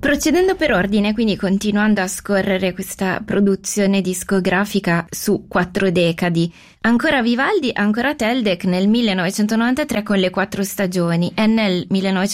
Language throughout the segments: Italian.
Procedendo per ordine, quindi continuando a scorrere questa produzione discografica su 4 decadi, ancora Vivaldi, ancora Teldec nel 1993 con le 4 stagioni e nel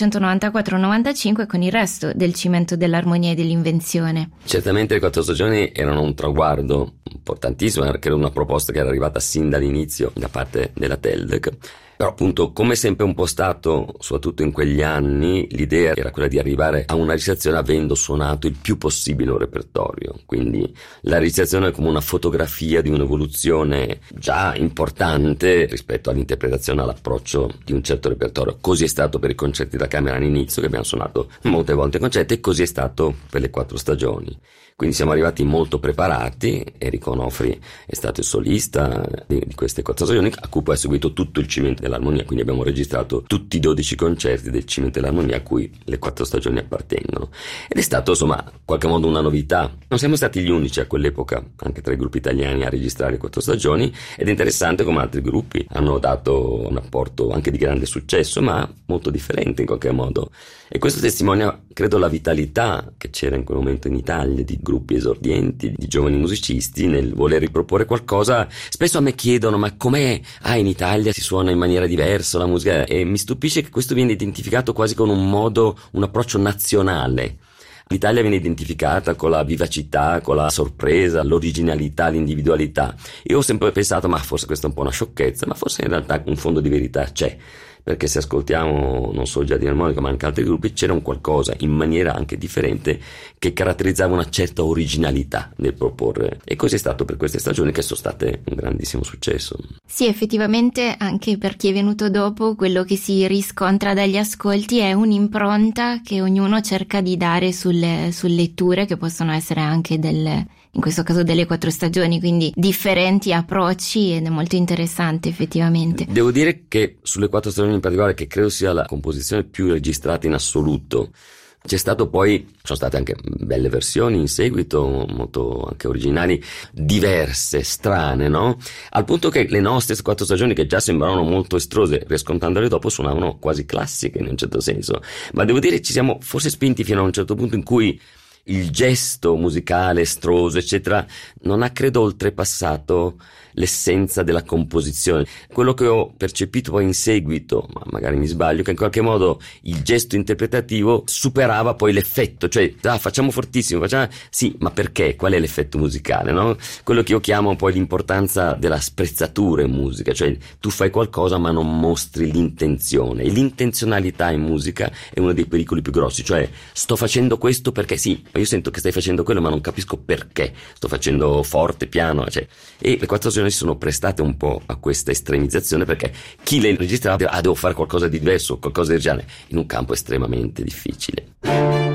1994-95 con il resto del Cimento dell'Armonia e dell'Invenzione. Certamente le 4 stagioni erano un traguardo importantissimo, perché era una proposta che era arrivata sin dall'inizio da parte della Teldec. Però appunto, come sempre un po' stato, soprattutto in quegli anni, l'idea era quella di arrivare a una registrazione avendo suonato il più possibile un repertorio. Quindi la registrazione è come una fotografia di un'evoluzione già importante rispetto all'interpretazione, all'approccio di un certo repertorio. Così è stato per i concerti da camera all'inizio, che abbiamo suonato molte volte concerti, e così è stato per le 4 stagioni. Quindi siamo arrivati molto preparati. Enrico Onofri è stato il solista di queste 4 stagioni, a cui poi ha seguito tutto il Cimento dell'Armonia, quindi abbiamo registrato tutti i 12 concerti del Cimento dell'Armonia a cui le 4 stagioni appartengono. Ed è stato, insomma, in qualche modo una novità. Non siamo stati gli unici a quell'epoca, anche tra i gruppi italiani, a registrare 4 stagioni, ed è interessante come altri gruppi hanno dato un apporto anche di grande successo, ma molto differente in qualche modo. E questo testimonia, credo, la vitalità che c'era in quel momento in Italia di gruppi esordienti, di giovani musicisti nel voler riproporre qualcosa. Spesso a me chiedono: ma com'è? In Italia si suona in maniera diversa la musica, e mi stupisce che questo viene identificato quasi con un approccio nazionale. L'Italia viene identificata con la vivacità, con la sorpresa, l'originalità, l'individualità. Io ho sempre pensato: ma forse questa è un po' una sciocchezza, ma forse in realtà un fondo di verità c'è. Perché se ascoltiamo non solo Giardini Armonica ma anche altri gruppi, c'era un qualcosa in maniera anche differente che caratterizzava una certa originalità nel proporre, e così è stato per queste stagioni, che sono state un grandissimo successo. Sì, effettivamente anche per chi è venuto dopo quello che si riscontra dagli ascolti è un'impronta che ognuno cerca di dare sulle letture, che possono essere anche in questo caso delle 4 stagioni, quindi differenti approcci, ed è molto interessante effettivamente. Devo dire che sulle 4 stagioni in particolare, che credo sia la composizione più registrata in assoluto, sono state anche belle versioni in seguito, molto anche originali, diverse, strane, no? Al punto che le nostre 4 stagioni, che già sembravano molto estrose, riscontandole dopo suonavano quasi classiche in un certo senso. Ma devo dire, ci siamo forse spinti fino a un certo punto in cui il gesto musicale estroso eccetera non ha, credo, oltrepassato l'essenza della composizione. Quello che ho percepito poi in seguito, ma magari mi sbaglio, che in qualche modo il gesto interpretativo superava poi l'effetto, cioè facciamo fortissimo, sì, ma perché? Qual è l'effetto musicale, no? Quello che io chiamo poi l'importanza della sprezzatura in musica, cioè tu fai qualcosa ma non mostri l'intenzione, e l'intenzionalità in musica è uno dei pericoli più grossi. Cioè, sto facendo questo perché sì, io sento che stai facendo quello ma non capisco perché sto facendo forte, piano, e le 4 stagioni si sono prestate un po' a questa estremizzazione, perché chi le registrava devo fare qualcosa di diverso, qualcosa di originale, in un campo estremamente difficile.